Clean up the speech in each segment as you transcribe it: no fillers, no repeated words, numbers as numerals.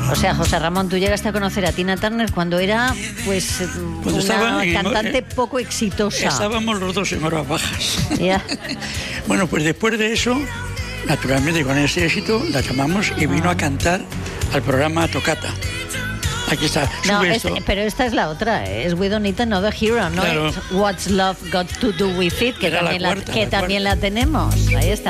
O sea, José Ramón, tú llegaste a conocer a Tina Turner cuando era, pues, una cantante poco exitosa. Estábamos los dos en horas bajas. Yeah. Bueno, pues después de eso, naturalmente con ese éxito, la llamamos y vino a cantar al programa Tocata. Aquí está. No, pero esta es la otra, es We Don't Need Another Hero, ¿no? Claro. Es What's Love Got to Do With It, que Era también, la cuarta, también la tenemos. Ahí está.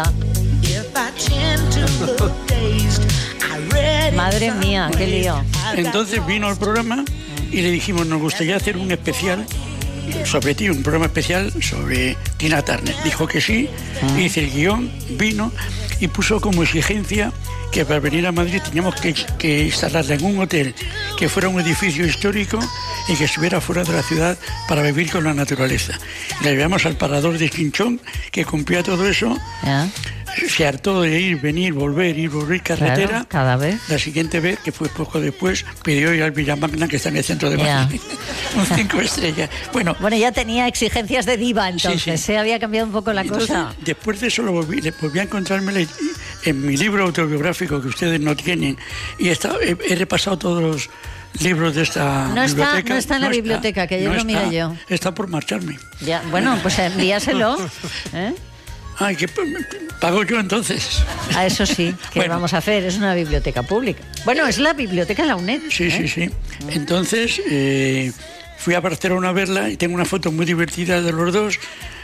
Madre mía, qué lío. Entonces vino al programa y le dijimos, nos gustaría hacer un especial sobre ti, un programa especial sobre Tina Turner. Dijo que sí, hice el guión, vino y puso como exigencia que para venir a Madrid teníamos que instalarla en un hotel que fuera un edificio histórico y que estuviera fuera de la ciudad para vivir con la naturaleza. La llevamos al parador de Chinchón, que cumplía todo eso. ¿Ya? Se hartó de ir, volver carretera. Claro, cada vez. La siguiente vez, que fue poco después, pidió ir al Villamagna, que está en el centro de Madrid. Un 5 estrellas. Bueno, ya tenía exigencias de diva, entonces. Sí. Se había cambiado un poco la cosa. Después de eso volví a encontrarme en mi libro autobiográfico, que ustedes no tienen, y he repasado todos los libros de esta biblioteca. No está en la biblioteca, que yo lo mire yo. Está por marcharme. Ya, bueno, pues envíaselo. Ay, que pago yo entonces. Eso sí, ¿qué vamos a hacer? Es una biblioteca pública. Bueno, es la biblioteca de la UNED. Sí. Entonces fui a Barcelona a verla y tengo una foto muy divertida de los dos.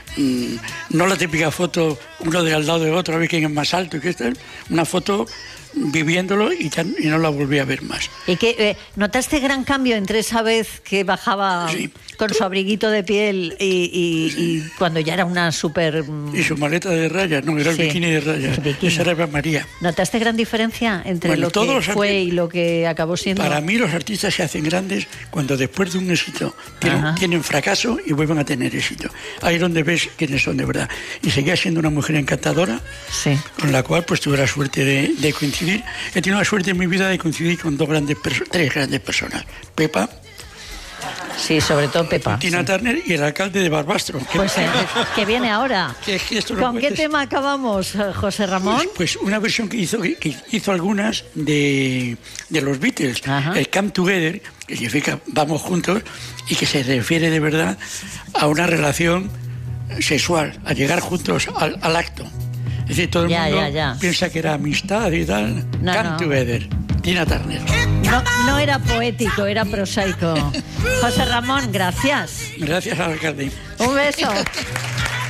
No la típica foto, uno de al lado de otro, a ver quién es más alto y qué tal. Una foto viviéndolo y no la volví a ver más. ¿Y qué notaste gran cambio entre esa vez que bajaba con su abriguito de piel y cuando ya era una súper... Y su maleta de rayas, no, era el bikini de rayas. Esa era Eva María. ¿Notaste gran diferencia entre lo que fue y lo que acabó siendo? Para mí los artistas se hacen grandes cuando después de un éxito tienen fracaso y vuelven a tener éxito. Ahí es donde ves quiénes son de verdad. Y seguía siendo una mujer encantadora, con la cual pues tuve la suerte de coincidir. He tenido la suerte en mi vida de coincidir con tres grandes personas. Pepa. Sí, sobre todo Pepa. Tina Turner y el alcalde de Barbastro. Pues que viene ahora. ¿Con qué tema acabamos, José Ramón? Pues una versión que hizo algunas de los Beatles, el Come Together, que significa vamos juntos, y que se refiere de verdad a una relación sexual, a llegar juntos al acto. Es decir, todo el mundo piensa que era amistad y tal. Come Together, Tina Turner. No era poético, era prosaico. José Ramón, gracias. Gracias al alcalde. Un beso.